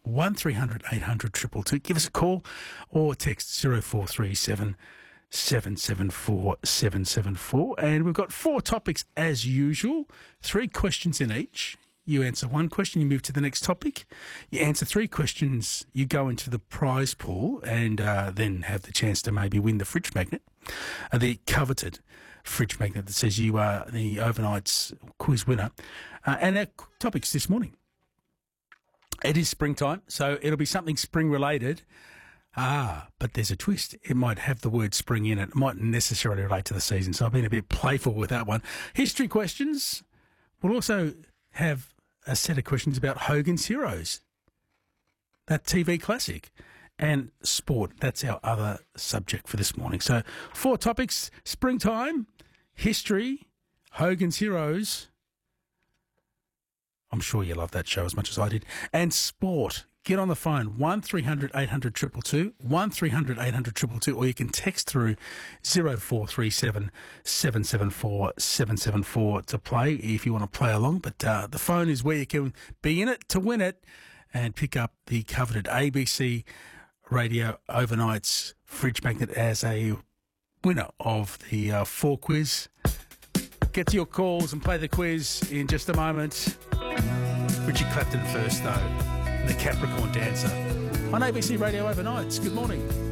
1300 800 222. Give us a call or text 0437 774 774. And we've got 4 topics as usual, 3 questions in each. You answer 1 question, you move to the next topic. You answer 3 questions, you go into the prize pool and then have the chance to maybe win the fridge magnet, the coveted fridge magnet that says you are the overnight's quiz winner. And our topics this morning. It is springtime, so it'll be something spring-related. But there's a twist. It might have the word spring in it. It mightn't necessarily relate to the season, so I've been a bit playful with that one. History questions. We'll also have a set of questions about Hogan's Heroes, that TV classic, and sport. That's our other subject for this morning. So 4 topics: springtime, history, Hogan's Heroes. I'm sure you love that show as much as I did. And sport. Get on the phone, 1300 800 222, 1300 800 222, or you can text through 0437 774 774 to play if you want to play along. But the phone is where you can be in it to win it and pick up the coveted ABC Radio Overnights fridge magnet as a winner of the 4 quiz. Get to your calls and play the quiz in just a moment. Richie Clapton first, though. The Capricorn Dancer on ABC Radio Overnights. Good morning.